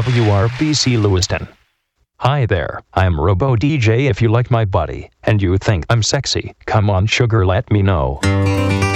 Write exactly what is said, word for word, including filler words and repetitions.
W R B C Lewiston. Hi there, I'm Robo D J. If you like my body, and you think I'm sexy, come on sugar, let me know.